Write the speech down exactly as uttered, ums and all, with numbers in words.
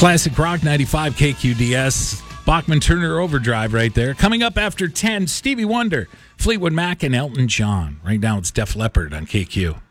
Classic Rock ninety-five K Q D S. Bachman Turner Overdrive right there. Coming up after ten, Stevie Wonder, Fleetwood Mac, and Elton John. Right now it's Def Leppard on K Q.